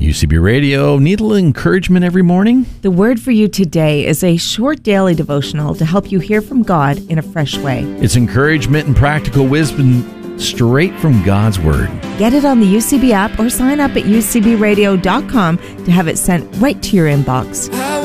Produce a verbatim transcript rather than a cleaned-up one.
U C B Radio. Need a little encouragement every morning? The word for you today is a short daily devotional to help you hear from God in a fresh way. It's encouragement and practical wisdom straight from God's Word. Get it on the U C B app or sign up at u c b radio dot com to have it sent right to your inbox.